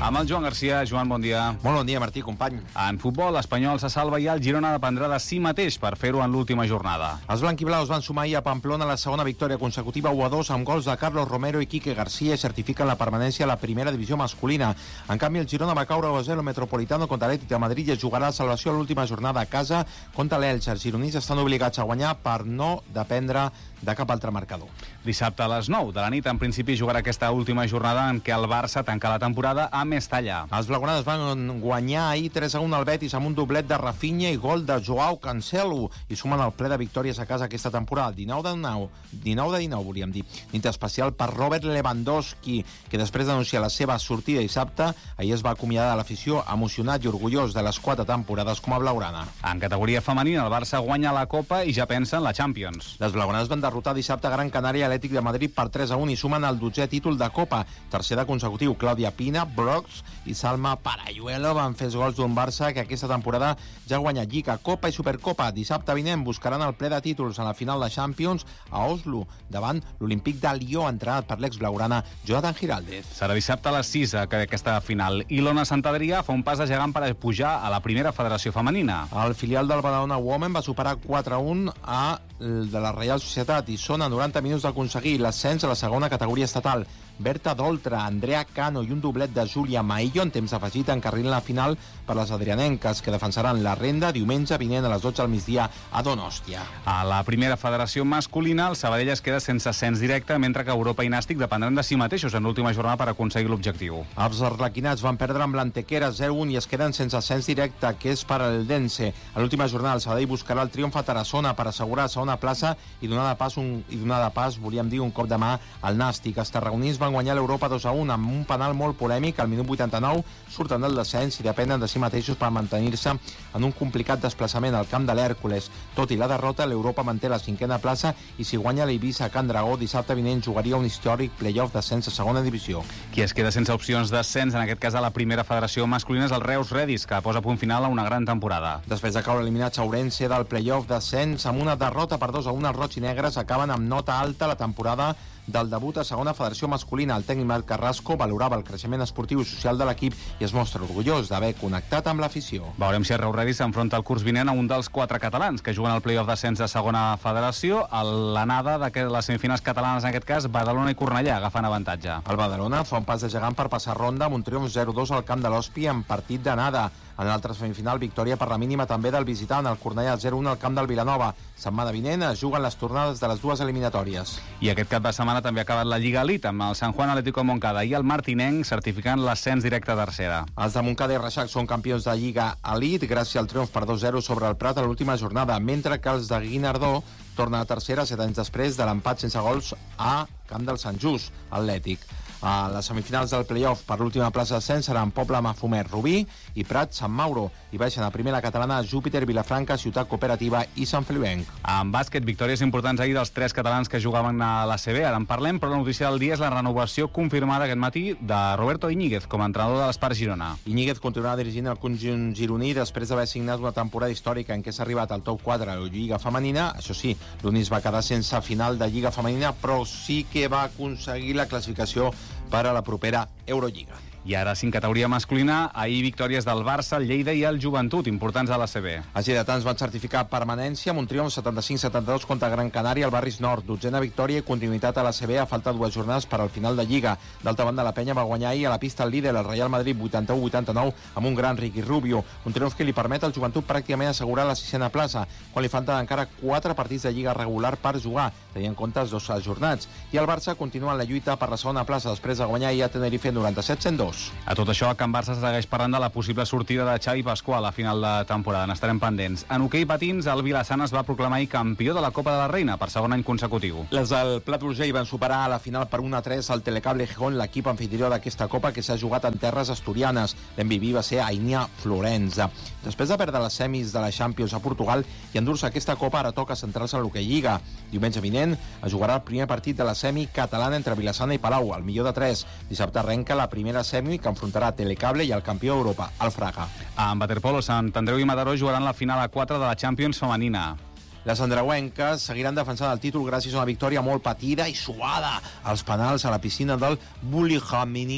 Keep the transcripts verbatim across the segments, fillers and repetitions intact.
Amb el Joan Garcia. Joan, bon dia. Molt bon dia, Martí, company. En futbol, l'Espanyol se salva i el Girona dependrà de si mateix per fer-ho en l'última jornada. Els blanquiblaus van sumar ahir a Pamplona la segona victòria consecutiva u a dos amb gols de Carlos Romero i Quique García i certifiquen la permanència a la primera divisió masculina. En canvi, el Girona va caure u a zero Metropolitano contra l'Atlètic de Madrid i es jugarà la salvació a l'última jornada a casa contra l'Elche. Els gironins estan obligats a guanyar per no dependre de cap altre marcador. Dissabte a les nou de la nit, en principi, jugarà aquesta última jornada en què el Barça tanca la temporada a Mestalla. Els blaugranes van guanyar ahir tres a un al Betis amb un doblet de Rafinha i gol de Joao Cancelo i sumen el ple de victòries a casa aquesta temporada. dinou de dinou, dinou de dinou, volíem dir. Nit especial per Robert Lewandowski, que després d'anunciar la seva sortida dissabte, ahir es va acomiadar de l'afició emocionat i orgullós de les quatre temporades com a blaugrana. En categoria femenina, el Barça guanya la Copa i ja pensa en la Champions. Les blaugranes van derrotar dissabte a Gran Canària Atlètic de Madrid per tres a un i sumen el dotzè títol de Copa. Tercer de consecutiu, Clàudia Pina, Brox i Salma Parayuelo van fer els gols d'un Barça que aquesta temporada ja ha guanyat Lliga, Copa i Supercopa. Dissabte vinent buscaran el ple de títols en la final de Champions a Oslo, davant l'Olímpic de Lió, entrenat per l'ex-blaugrana Jonathan Giraldez. Serà dissabte a les sis aquesta final. I l'Ona Sant Adrià fa un pas de gegant per pujar a la primera federació femenina. El filial del Badalona Women va superar quatre a un a de la Reial Societat i són a noranta minuts d'aconseguir l'ascens a la segona categoria estatal. Berta Doltra, Andrea Cano i un doblet de Júlia Maillo en temps afegit encarrilen la final per les adrianenques, que defensaran la renda diumenge vinent a les dotze al migdia a Donòstia. A la primera federació masculina, el Sabadell es queda sense ascens directe, mentre que Europa i Nàstic dependran de si mateixos en l'última jornada per aconseguir l'objectiu. Els arlequinats van perdre amb l'Antequera zero a un i es queden sense ascens directe, que és per al Dense. A l'última jornada, el Sabadell buscarà el triomf a Tarassona per assegurar la segona plaça i donar de pas, un, i donar de pas volíem dir, un cop de mà al Nàstic. Els tarragonins van guanyar l'Europa dos a un amb un penal molt polèmic al minut vuitanta-nou, surten del descens i depenen de si mateixos per mantenir-se en un complicat desplaçament al camp de l'Hèrcules. Tot i la derrota, l'Europa manté la cinquena plaça i si guanya l'Eivissa a Can Dragó, dissabte vinent jugaria un històric play-off d'ascens a segona divisió. Qui es queda sense opcions d'ascens, en aquest cas a la primera federació masculina, és el Reus Redis, que posa punt final a una gran temporada. Després de caure eliminats a Ourense del play-off d'ascens amb una derrota per dos a un, els roig i negres acaben amb nota alta la temporada del debut a segona federació masculina. El tècnic Marc Carrasco valorava el creixement esportiu i social de l'equip i es mostra orgullós d'haver connectat amb l'afició. Veurem si el Reus Redis s'enfronta el curs vinent a un dels quatre catalans que juguen al play-off d'ascens de segona federació. A l'anada de les semifinals catalanes, en aquest cas, Badalona i Cornellà agafen avantatge. El Badalona fa un pas de gegant per passar ronda amb un triomf zero a dos al camp de l'Hospi en partit d'anada. En l'altra semifinal, victòria per la mínima també del visitant, el Cornellà zero a un al camp del Vilanova. Setmana vinent es juguen les tornades de les dues eliminatòries. I aquest cap de setmana també ha acabat la Lliga Elite amb el San Juan Atlético Moncada i el Martinenc certificant l'ascens directe a tercera. Els de Moncada i Reixac són campions de Lliga Elite gràcies al triomf per dos a zero sobre el Prat a l'última jornada, mentre que els de Guinardó tornen a tercera set anys després de l'empat sense gols a camp del Sant Just Atlètic. A les semifinals del play-off per l'última plaça d'ascens seran Pobla, Mafumet, Rubí i Prat, Sant Mauro. I baixen a primera catalana Júpiter, Vilafranca, Ciutat Cooperativa i Sant Feliuenc. En bàsquet, victòries importants ahir dels tres catalans que jugaven a l'A C B. Ara en parlem, però la notícia del dia és la renovació confirmada aquest matí de Roberto Iñiguez com a entrenador de l'Espart Girona. Iñiguez continuarà dirigint el conjunt gironí després d'haver signat una temporada històrica en què s'ha arribat al top quatre a la Lliga Femenina. Això sí, l'Unis va quedar sense final de Lliga Femenina, però sí que va aconseguir la classificació per a la propera Eurolliga. I ara, sí, en categoria masculina, ahir victòries del Barça, el Lleida i el Joventut, importants a l'A C B. Els lleidatans van certificar permanència amb un triomf setanta-cinc setanta-dos contra Gran Canària al Barris Nord. Dotzena victòria i continuïtat a l'A C B a falta dues jornades per al final de Lliga. D'altra banda, la Penya va guanyar ahir a la pista el líder, el Real Madrid, vuitanta-u vuitanta-nou, amb un gran Ricky Rubio. Un triomf que li permet al Joventut pràcticament assegurar la sisena plaça, quan li falten encara quatre partits de Lliga regular per jugar, tenint en compte els dos ajornats. I el Barça continua en la lluita per la segona plaça després de guanyar ahir a Tenerife noranta-set cent dos. A tot això, a Can Barça segueix parlant de la possible sortida de Xavi Pasqual a final de temporada. N'estarem pendents. En hoquei patins, el Vilassana es va proclamar campió de la Copa de la Reina per segon any consecutiu. Les del Plat d'Urgell van superar a la final per un a tres al Telecable Gijón, l'equip anfitrió d'aquesta Copa que s'ha jugat en terres asturianes. L'M V P va ser Ainia Florenza. Després de perdre les semis de la Champions a Portugal i endur-se aquesta Copa, ara toca centrar-se en l'hoquei Lliga. Diumenge vinent es jugarà el primer partit de la semi catalana entre Vilassana i Palau, el millor de tres. Dissabte arrenca la primera semi que enfrontarà Telecable i el campió d'Europa, el Fraga. En waterpolo, Sant Andreu i Mataró jugaran la final a quatre de la Champions femenina. Les andreuenques seguiran defensant el títol gràcies a una victòria molt patida i suada als penals a la piscina del Bullihamini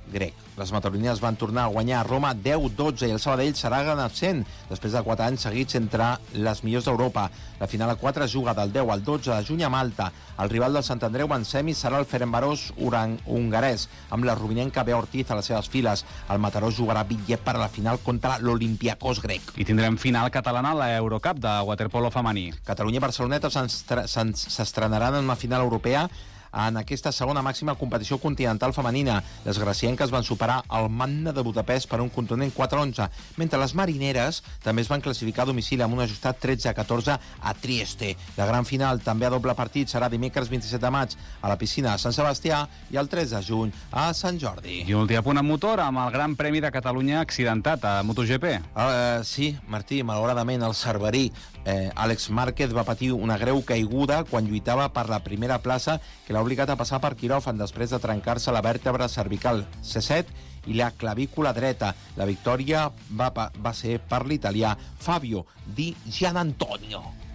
grec. Les mataronines van tornar a guanyar a Roma deu dotze i el Sabadell serà gran absent després de quatre anys seguits entre les millors d'Europa. La final a quatre es juga del deu al dotze de juny a Malta. El rival del Sant Andreu en semis serà el Ferencváros hongarès, amb la rubinenca Bea Ortiz a les seves files. El Mataró jugarà bitllet per a la final contra l'Olympiacos grec. I tindrem final catalana a l'Eurocup de waterpolo femení. Catalunya i Barceloneta s'estrenaran en una final europea en aquesta segona màxima competició continental femenina. Les gracienques van superar el Magna de Budapest per un contundent quatre a onze, mentre les marineres també es van classificar a domicili amb un ajustat tretze a catorze a Trieste. La gran final, també a doble partit, serà dimecres vint-i-set de maig a la piscina de Sant Sebastià i el tres de juny a Sant Jordi. I un últim apunt en motor amb el Gran Premi de Catalunya accidentat a MotoGP. Uh, sí, Martí, malauradament el cerverí eh, Àlex Márquez va patir una greu caiguda quan lluitava per la primera plaça, que l'ha obligat a passar per quiròfan després de trencar-se la vèrtebra cervical C set i la clavícula dreta. La victòria va, va ser per l'italià Fabio Di Gianantonio.